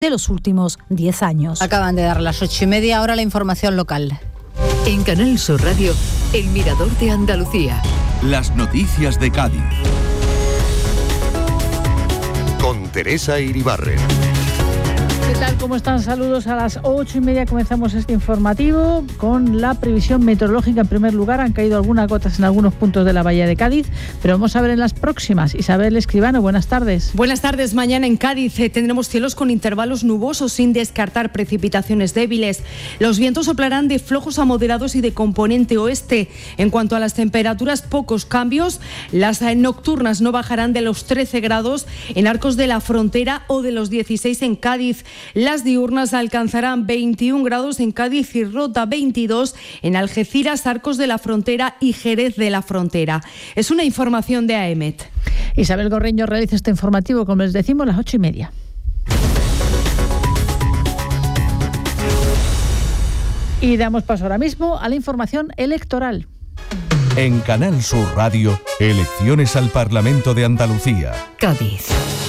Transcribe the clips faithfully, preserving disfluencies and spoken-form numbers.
de los últimos diez años. Acaban de dar las ocho y media, ahora la información local. En Canal Sur Radio, El Mirador de Andalucía. Las noticias de Cádiz. Con Teresa Iribarren. ¿Qué tal? ¿Cómo están? Saludos. A las ocho y media comenzamos este informativo con la previsión meteorológica. En primer lugar, han caído algunas gotas en algunos puntos de la bahía de Cádiz, pero vamos a ver en las próximas. Isabel Escribano, buenas tardes. Buenas tardes. Mañana en Cádiz eh, tendremos cielos con intervalos nubosos sin descartar precipitaciones débiles. Los vientos soplarán de flojos a moderados y de componente oeste. En cuanto a las temperaturas, pocos cambios. Las eh, nocturnas no bajarán de los trece grados en Arcos de la Frontera o de los dieciséis en Cádiz. Las diurnas alcanzarán veintiún grados en Cádiz y Rota, veintidós en Algeciras, Arcos de la Frontera y Jerez de la Frontera. Es una información de AEMET. Isabel Gorreño realiza este informativo, como les decimos, a las ocho y media. Y damos paso ahora mismo a la información electoral. En Canal Sur Radio, elecciones al Parlamento de Andalucía. Cádiz.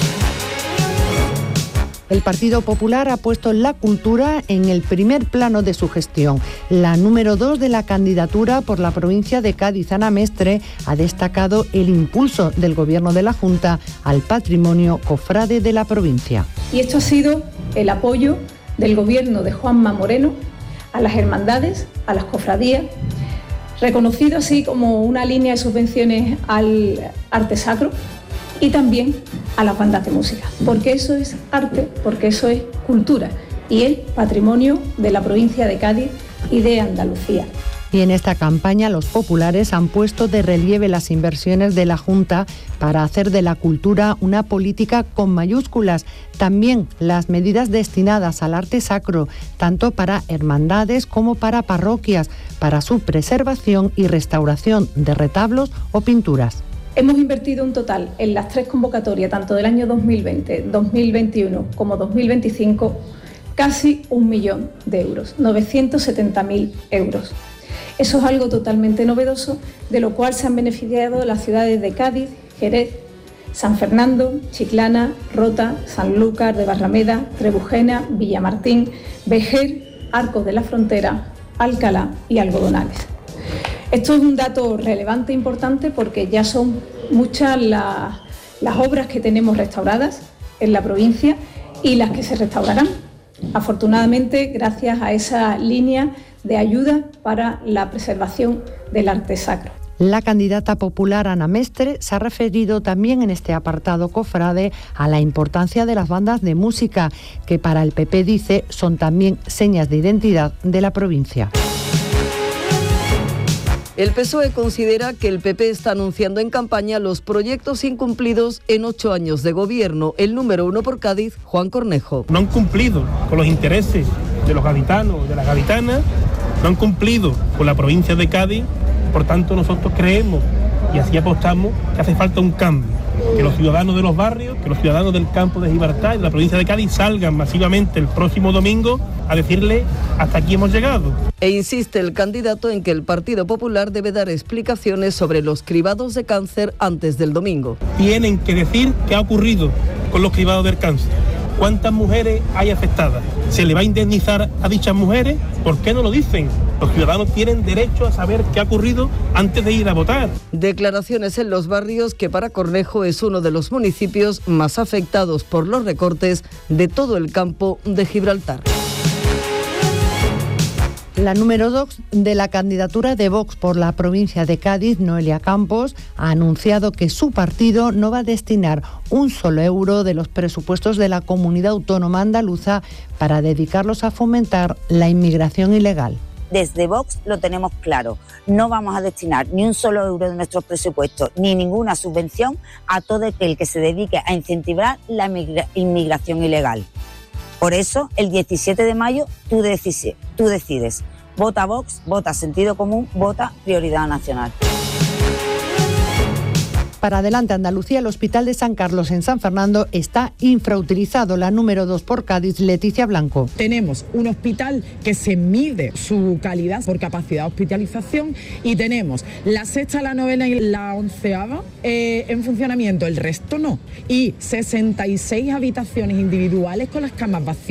El Partido Popular ha puesto la cultura en el primer plano de su gestión. La número dos de la candidatura por la provincia de Cádiz, Ana Mestre, ha destacado el impulso del Gobierno de la Junta al patrimonio cofrade de la provincia. Y esto ha sido el apoyo del Gobierno de Juanma Moreno a las hermandades, a las cofradías, reconocido así como una línea de subvenciones al arte sacro y también a las bandas de música, porque eso es arte, porque eso es cultura y es patrimonio de la provincia de Cádiz y de Andalucía. Y en esta campaña los populares han puesto de relieve las inversiones de la Junta para hacer de la cultura una política con mayúsculas. También las medidas destinadas al arte sacro, tanto para hermandades como para parroquias, para su preservación y restauración de retablos o pinturas. Hemos invertido un total en las tres convocatorias, tanto del año dos mil veinte, dos mil veintiuno como dos mil veinticinco, casi un millón de euros, novecientos setenta mil euros. Eso es algo totalmente novedoso, de lo cual se han beneficiado las ciudades de Cádiz, Jerez, San Fernando, Chiclana, Rota, Sanlúcar de Barrameda, Trebujena, Villamartín, Vejer, Arcos de la Frontera, Alcalá y Algodonales. Esto es un dato relevante e importante porque ya son muchas las, las obras que tenemos restauradas en la provincia y las que se restaurarán, afortunadamente gracias a esa línea de ayuda para la preservación del arte sacro. La candidata popular Ana Mestre se ha referido también en este apartado cofrade a la importancia de las bandas de música, que para el P P, dice, son también señas de identidad de la provincia. El P S O E considera que el P P está anunciando en campaña los proyectos incumplidos en ocho años de gobierno. El número uno por Cádiz, Juan Cornejo. No han cumplido con los intereses de los gaditanos, de las gaditanas, no han cumplido con la provincia de Cádiz, por tanto nosotros creemos y así apostamos que hace falta un cambio, que los ciudadanos de los barrios, que los ciudadanos del campo de Gibraltar y de la provincia de Cádiz salgan masivamente el próximo domingo a decirle hasta aquí hemos llegado. E insiste el candidato en que el Partido Popular debe dar explicaciones sobre los cribados de cáncer antes del domingo. Tienen que decir qué ha ocurrido con los cribados del cáncer. ¿Cuántas mujeres hay afectadas? ¿Se le va a indemnizar a dichas mujeres? ¿Por qué no lo dicen? Los ciudadanos tienen derecho a saber qué ha ocurrido antes de ir a votar. Declaraciones en los barrios que para Cornejo es uno de los municipios más afectados por los recortes de todo el campo de Gibraltar. La número dos de la candidatura de Vox por la provincia de Cádiz, Noelia Campos, ha anunciado que su partido no va a destinar un solo euro de los presupuestos de la comunidad autónoma andaluza para dedicarlos a fomentar la inmigración ilegal. Desde Vox lo tenemos claro, no vamos a destinar ni un solo euro de nuestros presupuestos ni ninguna subvención a todo aquel que se dedique a incentivar la inmigración ilegal. Por eso, el diecisiete de mayo, tú decides, tú decides. Vota Vox, vota sentido común, vota prioridad nacional. para adelante Andalucía, el Hospital de San Carlos en San Fernando está infrautilizado. La número dos por Cádiz, Leticia Blanco. Tenemos un hospital que se mide su calidad por capacidad de hospitalización y tenemos la sexta, la novena y la onceava eh, en funcionamiento, el resto no. Y sesenta y seis habitaciones individuales con las camas vacías.